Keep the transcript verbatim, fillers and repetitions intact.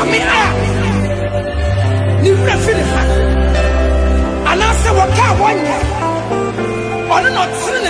nyame a ni wura fili ha ana se waka wonye ono no